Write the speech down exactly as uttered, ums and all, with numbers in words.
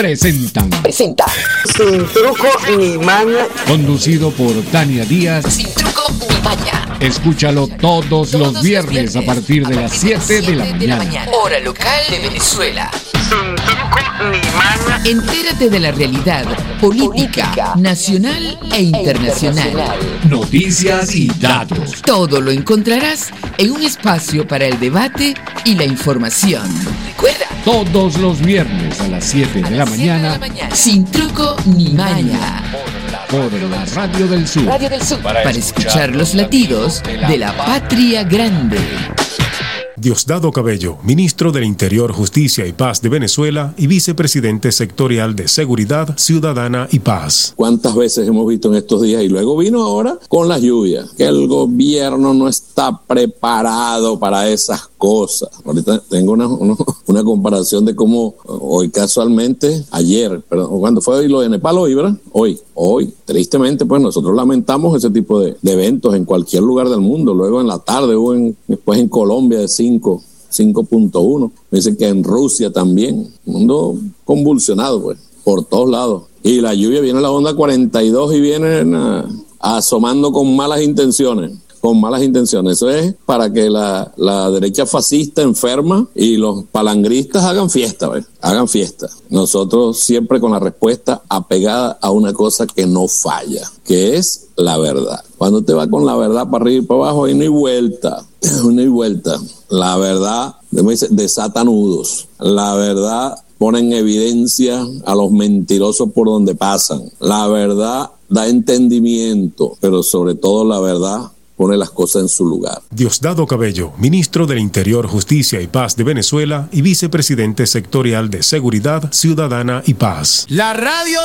Presentan. Presenta. Sin truco ni maña. Conducido por Tania Díaz. Sin truco ni maña. Escúchalo todos, todos los viernes, viernes a partir de a las siete de la mañana. mañana. Hora local de Venezuela. Sin truco ni maña. Entérate de la realidad política, política nacional e internacional. internacional. Noticias y datos. Todo lo encontrarás en un espacio para el debate y la información. Recuerda. Todos los viernes a las siete de la mañana. Sin truco ni maña. Por la Radio del Sur. Radio del Sur. Para, para escuchar los latidos de la patria grande. Diosdado Cabello, ministro del Interior, Justicia y Paz de Venezuela y vicepresidente sectorial de Seguridad Ciudadana y Paz. ¿Cuántas veces hemos visto en estos días? Y luego vino ahora con las lluvias, que el gobierno no está preparado para esas cosas. Ahorita tengo una, una, una comparación de cómo hoy casualmente, ayer, perdón, cuando fue hoy lo de Nepal, hoy, ¿verdad? Hoy, hoy, tristemente, pues nosotros lamentamos ese tipo de, de eventos en cualquier lugar del mundo. Luego en la tarde hubo en, después en Colombia de cinco punto uno. Me dicen que en Rusia también. Mundo convulsionado, pues, por todos lados. Y la lluvia viene a la onda cuarenta y dos y viene uh, asomando con malas intenciones. Con malas intenciones. Eso es para que la, la derecha fascista enferma y los palangristas hagan fiesta, ¿ves? Hagan fiesta. Nosotros siempre con la respuesta apegada a una cosa que no falla, que es la verdad. Cuando te va con la verdad para arriba y para abajo, ahí no hay vuelta. No hay vuelta. La verdad, desata nudos. La verdad pone en evidencia a los mentirosos por donde pasan. La verdad da entendimiento, pero sobre todo la verdad pone las cosas en su lugar. Diosdado Cabello, ministro del Interior, Justicia y Paz de Venezuela y vicepresidente sectorial de Seguridad Ciudadana y Paz. La radio